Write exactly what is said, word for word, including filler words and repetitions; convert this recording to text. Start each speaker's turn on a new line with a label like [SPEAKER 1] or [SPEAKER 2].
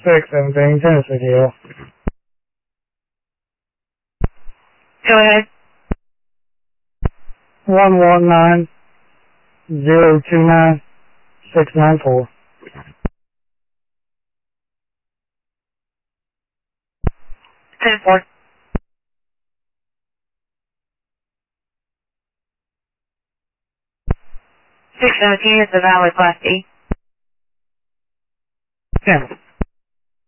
[SPEAKER 1] six seventeen, Tennessee Hill.
[SPEAKER 2] Go ahead.
[SPEAKER 1] One one nine zero two nine six nine four.
[SPEAKER 2] Ten four. Six seventeen is the valid Class D.
[SPEAKER 1] Ten.